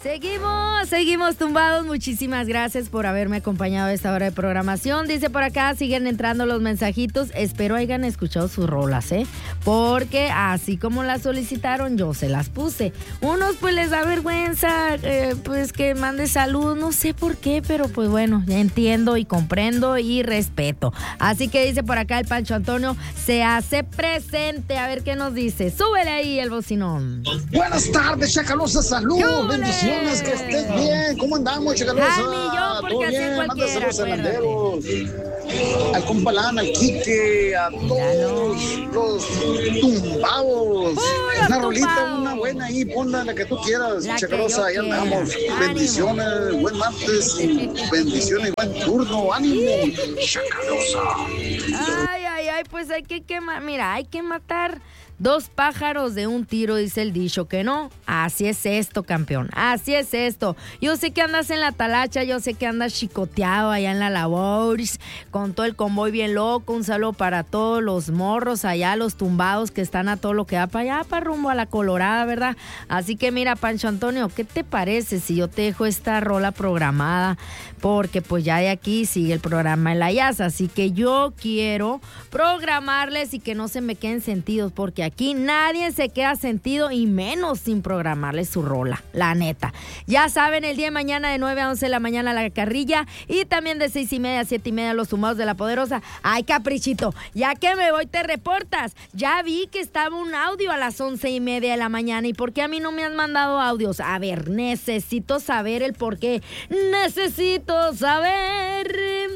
Seguimos tumbados. Muchísimas gracias por haberme acompañado a esta hora de programación. Dice por acá, siguen entrando los mensajitos. Espero hayan escuchado sus rolas, porque así como las solicitaron, yo se las puse. Unos pues les da vergüenza, pues que mande salud, no sé por qué, pero pues bueno, entiendo y comprendo y respeto. Así que dice por acá el Pancho Antonio, se hace presente. A ver qué nos dice. Súbele ahí el bocinón. Buenas tardes, Chacalosa, salud, bendiciones, que estés bien. ¿Cómo andamos, Chacalosa? Al millón, porque así es cualquiera, Manda saludos al compa Lana, al Quique, a todos los tumbados. Una rolita, una buena ahí, ponla la que tú quieras, Chacalosa, ahí andamos. Bendiciones, buen martes, bendiciones, buen turno, ánimo, Chacalosa. Ay, pues hay que quemar, mira, hay que matar 2 pájaros de un tiro, dice el dicho, que no. Así es esto, campeón, así es esto. Yo sé que andas en la talacha, yo sé que andas chicoteado allá en la labor, con todo el convoy bien loco. Un saludo para todos los morros allá, los tumbados que están a todo lo que da para allá, para rumbo a la Colorada, ¿verdad? Así que mira, Pancho Antonio, ¿qué te parece si yo te dejo esta rola programada? Porque pues ya de aquí sigue el programa en la IAS, así que yo quiero programarles y que no se me queden sentidos, porque aquí nadie se queda sentido y menos sin programarles su rola, la neta. Ya saben, el día de mañana de 9 a 11 de la mañana la carrilla y también de 6:30 a 7:30 los tumbados de la Poderosa. Ay, Caprichito, ya que me voy te reportas. Ya vi que estaba un audio a las 11:30 de la mañana. ¿Y por qué a mí no me han mandado audios? A ver, necesito saber el por qué. Necesito saber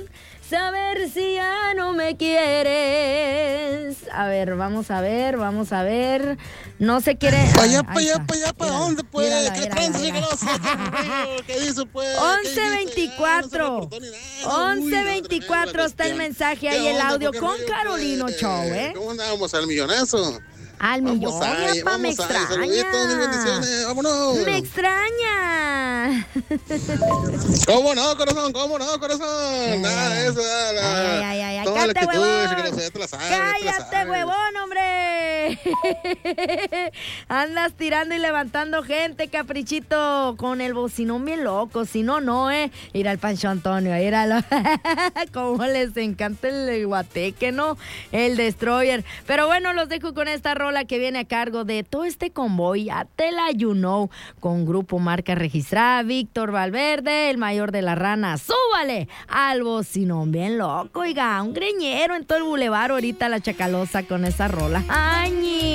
si ya no me quieres. A ver, vamos a ver. No se quiere. Para allá, ¿para dónde, pues? ¿Qué tranza, Chacalosa? ¿Qué dice, pues? 11:24. 11:24 está el mensaje ahí, el audio con Carolino Show, ¿Cómo andamos al millonazo? Al millón, papá, me extraña. Saluditos, mil bendiciones, vámonos. Me extraña. ¿Cómo no, corazón? Nada de eso, Ay, toda la cállate, actitud, huevón. Chacalosa, ya te la sabes. Cállate, huevón, hombre. Andas tirando y levantando gente, Caprichito, con el bocinón bien loco. Si no, ir al Pancho Antonio, cómo les encanta el guateque, ¿no? El Destroyer. Pero bueno, los dejo con esta rola que viene a cargo de todo este convoy, Atela You Know, con grupo marca registrada, Víctor Valverde, el mayor de la rana. Súbale al bocinón bien loco, oiga, un greñero en todo el bulevar ahorita la Chacalosa con esa rola. ¡Añi!